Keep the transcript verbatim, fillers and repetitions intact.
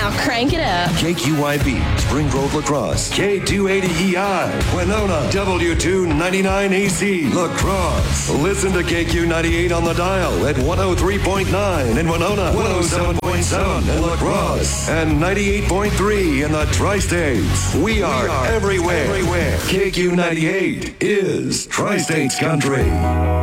Now crank it up. K Q Y B, Spring Grove La Crosse. K two eighty E I, Winona. W two ninety-nine A C, La Crosse. Listen to K Q ninety-eight on the dial at one oh three point nine in Winona, one oh seven point seven in La Crosse, and ninety-eight point three in the Tri-States. We are, we are everywhere. everywhere. K Q ninety-eight is Tri-States Country.